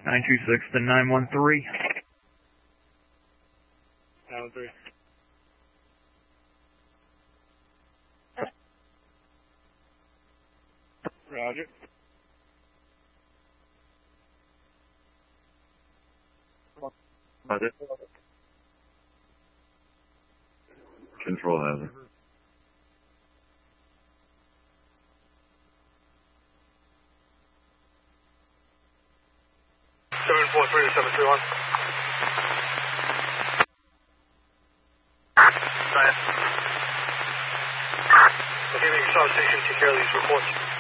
926 to 913. 913. Roger. Roger. Control hazard. 743 to 731. Go ahead. Okay, make your stop station, take care of these reports.